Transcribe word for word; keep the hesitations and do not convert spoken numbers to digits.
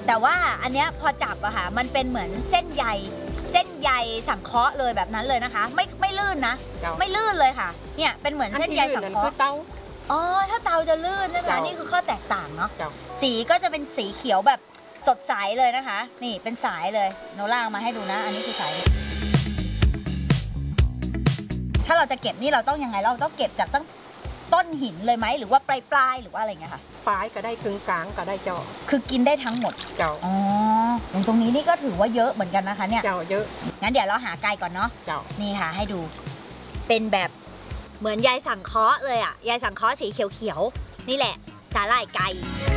แต่ว่าอันเนี้ยพอจับอะค่ะมันเป็นเหมือนเส้นใยเส้นใยสังเคราะห์เลยแบบนั้นเลยนะคะ ไม่ไม่ลื่นนะไม่ลื่นเลยค่ะเนี่ยเป็นเหมือนเส้นใยสังเคราะห์เตาอ๋อถ้าเตาจะลื่นใช่ไหมนี่คือข้อแตกต่างเนาะสีก็จะเป็นสีเขียวแบบสดใสเลยนะคะนี่เป็นสายเลยโนล่ามาให้ดูนะอันนี้คือสายถ้าเราจะเก็บนี่เราต้องยังไงเราต้องเก็บจากตั้งต้นหินเลยไหมหรือว่าปลายปลายหรือว่าอะไรเงี้ยค่ะปลายก็ได้ครึ่งกลางก็ได้เจาะคือกินได้ทั้งหมดเจ้าอ๋อตรงนี้นี่ก็ถือว่าเยอะเหมือนกันนะคะเนี่ยเจ้าเยอะงั้นเดี๋ยวเราหาไก่ก่อนเนาะเจ้านี่ค่ะให้ดูเป็นแบบเหมือนใยสังเคราะห์เลยอะใยสังเคราะห์สีเขียวๆนี่แหละสาหร่ายไก่